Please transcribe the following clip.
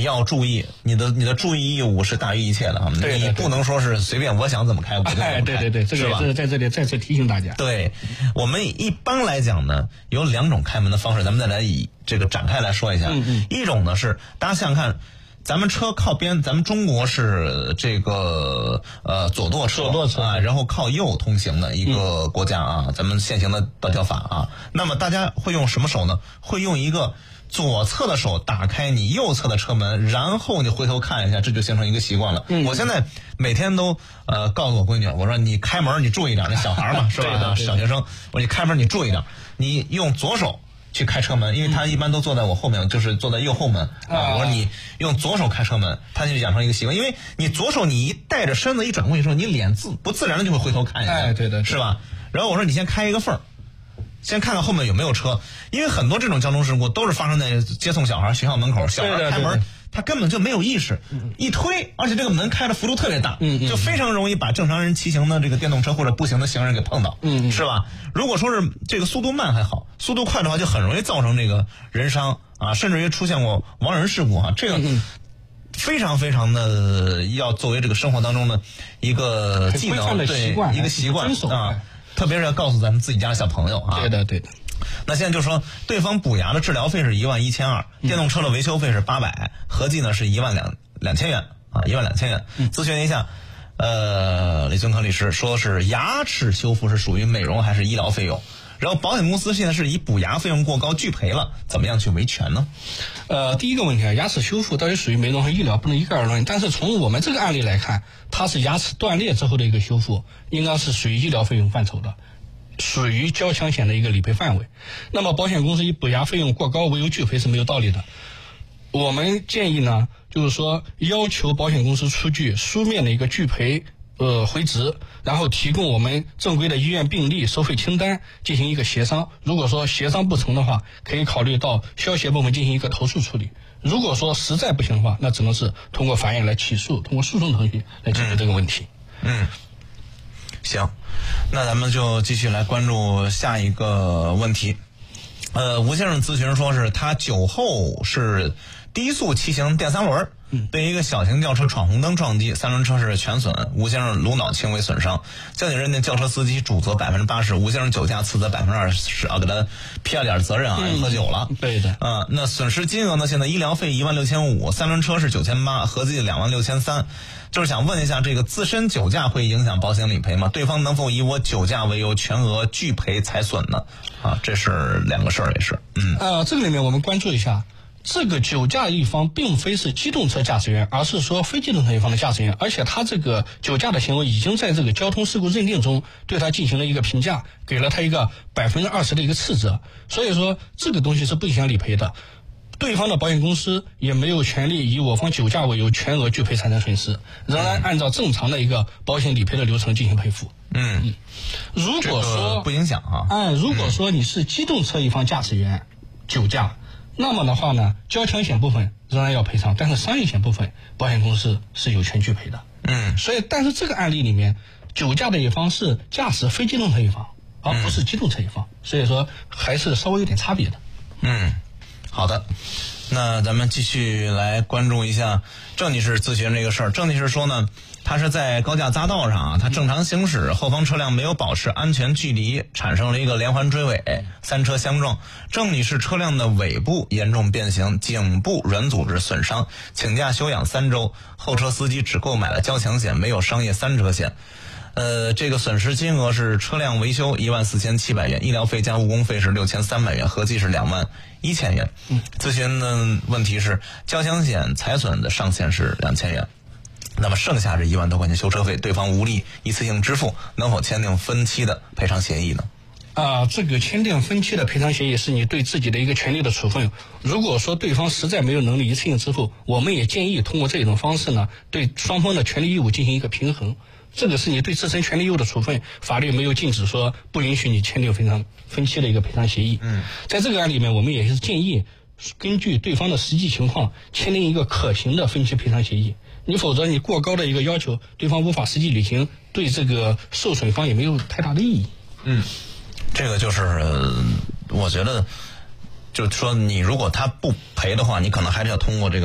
要注意，你的注意义务是大于一切的啊！你不能说是随便我想怎么开我就怎么开， 对，这个也是在这里再次提醒大家。 对，我们一般来讲呢，有2种开门的方式，咱们再来以这个展开来说一下。一种呢是大家想想看。咱们车靠边，咱们中国是这个左舵车啊，然后靠右通行的一个国家啊，咱们现行的道交法啊。那么大家会用什么手呢？会用一个左侧的手打开你右侧的车门，然后你回头看一下，这就形成一个习惯了。我现在每天都告诉我闺女，我说你开门你注意点，那小孩嘛是吧？小学生，我说你开门你注意点，你用左手去开车门，因为他一般都坐在我后面，就是坐在右后门啊。我说你用左手开车门，他就养成一个习惯，因为你左手你一带着身子一转过去的时候，你脸不自然的就会回头看一下， 对， 是吧？然后我说你先开一个缝儿，先看看后面有没有车，因为很多这种交通事故都是发生在接送小孩学校门口，小孩开门他根本就没有意识，一推，而且这个门开的幅度特别大，就非常容易把正常人骑行的这个电动车或者步行的行人给碰到，是吧？如果说是这个速度慢还好，速度快的话就很容易造成这个人伤啊，甚至于出现过亡人事故啊，这个非常非常的要作为这个生活当中的一个技能，对，一个习惯啊，特别是要告诉咱们自己家的小朋友啊。 对的。 那现在就说对方补牙的治疗费是11200，电动车的维修费是800，合计呢是12000元啊，12000元。咨询一下，李尊科律师说是牙齿修复是属于美容还是医疗费用？然后保险公司现在是以补牙费用过高拒赔了，怎么样去维权呢？ 第一个问题啊，牙齿修复到底属于美容和医疗，不能一概而论。但是从我们这个案例来看，它是牙齿断裂之后的一个修复，应该是属于医疗费用范畴的，属于交强险的一个理赔范围。那么保险公司以补牙费用过高为由拒赔是没有道理的。我们建议呢，就是说要求保险公司出具书面的一个拒赔回执，然后提供我们正规的医院病历收费清单进行一个协商。如果说协商不成的话，可以考虑到消协部门进行一个投诉处理。如果说实在不行的话，那只能是通过法院来起诉，通过诉讼程序来解决这个问题。 行，那咱们就继续来关注下一个问题。吴先生咨询说是他酒后是低速骑行电三轮，被一个小型轿车闯红灯撞击，三轮车是全损，吴先生颅脑轻微损伤，交警认定轿车司机主责80%，吴先生酒驾次责20%啊，给他撇了点责任啊，喝酒了。 对的。 那损失金额呢？现在医疗费16500，三轮车是9800，合计26300。就是想问一下，这个自身酒驾会影响保险理赔吗？对方能否以我酒驾为由全额拒赔财损呢？啊，这是2个事儿，也是。 这个里面我们关注一下。这个酒驾一方并非是机动车驾驶员，而是说非机动车一方的驾驶员，而且他这个酒驾的行为已经在这个交通事故认定中对他进行了一个评价，给了他一个20%的一个次责，所以说这个东西是不影响理赔的。对方的保险公司也没有权利以我方酒驾为由全额拒赔财产损失，仍然按照正常的一个保险理赔的流程进行赔付。如果说、 这个不影响啊。 如果说你是机动车一方驾驶员酒驾，那么的话呢，交强险部分仍然要赔偿，但是商业险部分保险公司是有权拒赔的。所以但是这个案例里面，酒驾的一方是驾驶非机动车一方，而不是机动车一方，所以说还是稍微有点差别的。 好的，那咱们继续来关注一下郑女士咨询这个事儿。郑女士说呢，她是在高架匝道上啊，她正常行驶，后方车辆没有保持安全距离，产生了一个连环追尾，3车相撞。郑女士车辆的尾部严重变形，颈部软组织损伤，请假休养3周，后车司机只购买了交强险，没有商业3车险。这个损失金额是车辆维修14700元，医疗费加误工费是6300元，合计是21000元。咨询的问题是交强险财损的上限是2000元，那么剩下这1万多块钱修车费，对方无力一次性支付，能否签订分期的赔偿协议呢？ 这个签订分期的赔偿协议是你对自己的一个权利的处分。如果说对方实在没有能力一次性支付，我们也建议通过这种方式呢，对双方的权利义务进行一个平衡。这个是你对自身权利义务的处分，法律没有禁止说不允许你签订分期的一个赔偿协议。在这个案例里面，我们也是建议根据对方的实际情况签订一个可行的分期赔偿协议。你否则你过高的一个要求，对方无法实际履行，对这个受损方也没有太大的意义。 这个就是我觉得就是说，你如果他不赔的话，你可能还是要通过这个